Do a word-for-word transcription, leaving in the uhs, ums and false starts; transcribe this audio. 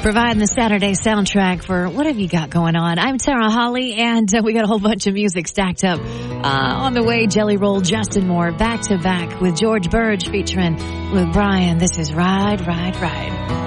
providing the Saturday soundtrack for what have you got going on. I'm Tara Holly, and uh, we got a whole bunch of music stacked up. Uh, on the way, Jelly Roll, Justin Moore, back to back with George Burge featuring Luke Bryan. This is Ride, Ride, Ride.